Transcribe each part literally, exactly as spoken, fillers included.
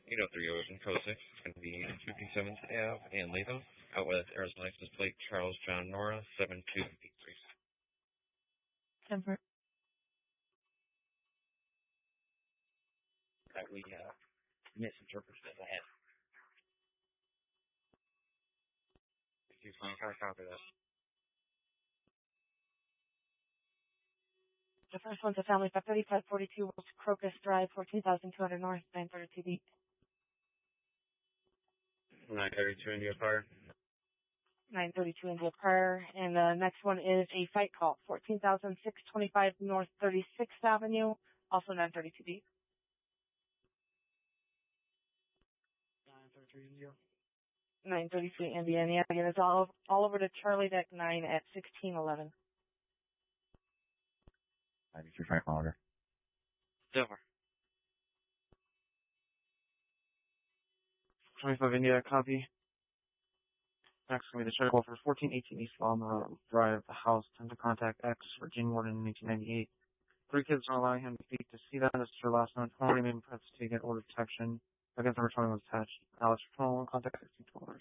eight oh three Ocean Code six. It's going to be fifty-seventh Avenue and Latham. Out with Arizona license plate Charles John Nora seven two eight three. Temper. That we uh, misinterpreted as a head. If you find a copy of that. The first one's a family five thirty-five forty-two West Crocus Drive, fourteen thousand two hundred North, nine thirty-two B. nine thirty-two India Fire. nine thirty-two India Prior. And the next one is a fight call, fourteen thousand six hundred twenty-five North thirty-sixth Avenue, also nine thirty-two B. nine thirty-three India. nine thirty-three India, and yeah, again, it's all, all over to Charlie Deck nine at sixteen eleven. ninety-three Frank Mauger. Silver. twenty-five India, copy. Next will be the check call for fourteen eighteen East Walmer Drive, the house, time to contact X, Virginia Warden in eighteen ninety-eight. Three kids are allowing him to speak to see that. This is your last note. Already made press to get order detection. Against number twenty was attached. Alex Patrol, contact sixteen twelve.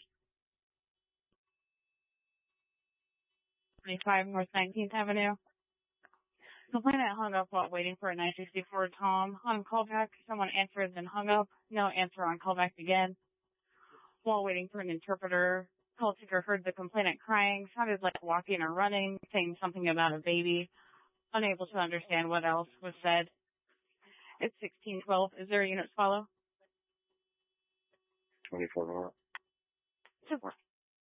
twenty-five North nineteenth Avenue. Complainant hung up while waiting for a nine sixty-four Tom. On callback, someone answered then hung up. No answer on callback again. While waiting for an interpreter, call taker heard the complainant crying, sounded like walking or running, saying something about a baby. Unable to understand what else was said. It's sixteen twelve. Is there a unit to follow? twenty-four North. Super.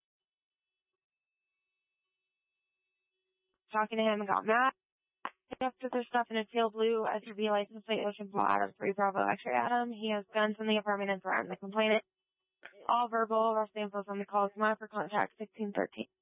Talking to him and got mad. After their stuff in a teal blue S U V license plate Ocean Blue Adam three Bravo X-ray Adam. He has guns in the apartment and threatened the complainant. All verbal. Rest info from the call. Come on for contact sixteen thirteen.